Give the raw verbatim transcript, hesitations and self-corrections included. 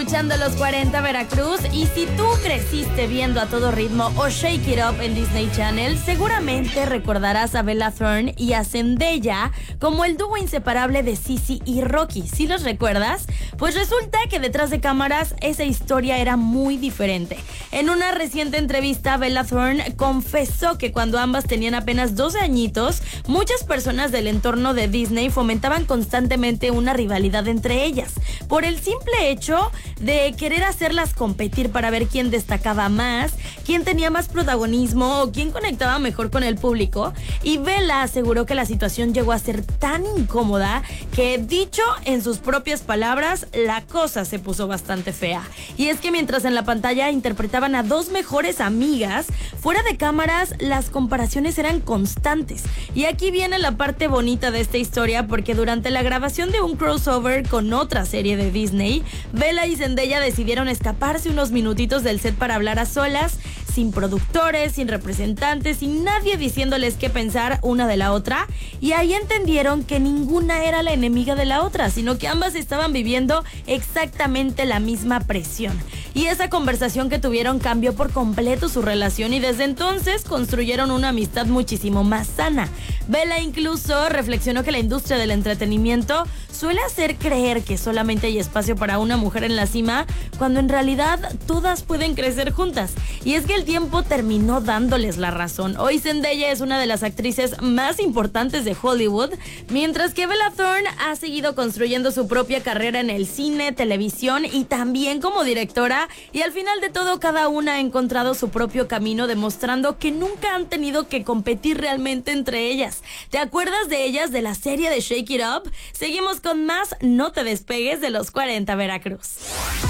escuchando Los cuarenta Veracruz, y si tú creciste viendo A Todo Ritmo o Shake It Up en Disney Channel, seguramente recordarás a Bella Thorne y a Zendaya como el dúo inseparable de Sissy y Rocky. ¿Sí los recuerdas? Pues resulta que detrás de cámaras esa historia era muy diferente. En una reciente entrevista, Bella Thorne confesó que cuando ambas tenían apenas doce añitos, muchas personas del entorno de Disney fomentaban constantemente una rivalidad entre ellas, por el simple hecho de querer hacerlas competir para ver quién destacaba más, quién tenía más protagonismo o quién conectaba mejor con el público. Y Bella aseguró que la situación llegó a ser tan incómoda que, dicho en sus propias palabras, la cosa se puso bastante fea. Y es que mientras en la pantalla interpretaban a dos mejores amigas, fuera de cámaras las comparaciones eran constantes. Y aquí viene la parte bonita de esta historia, porque durante la grabación de un crossover con otra serie de Disney, Bella y Zendaya decidieron escaparse unos minutitos del set para hablar a solas, sin productores, sin representantes, sin nadie diciéndoles qué pensar una de la otra, y ahí entendieron que ninguna era la enemiga de la otra, sino que ambas estaban viviendo exactamente la misma presión. Y esa conversación que tuvieron cambió por completo su relación, y desde entonces construyeron una amistad muchísimo más sana. Bella incluso reflexionó que la industria del entretenimiento suele hacer creer que solamente hay espacio para una mujer en la cima, cuando en realidad todas pueden crecer juntas. Y es que el tiempo terminó dándoles la razón. Hoy Zendaya es una de las actrices más importantes de Hollywood, mientras que Bella Thorne ha seguido construyendo su propia carrera en el cine, televisión y también como directora, y al final de todo cada una ha encontrado su propio camino, demostrando que nunca han tenido que competir realmente entre ellas. ¿Te acuerdas de ellas de la serie de Shake It Up? Seguimos con más, no te despegues de Los cuarenta Veracruz.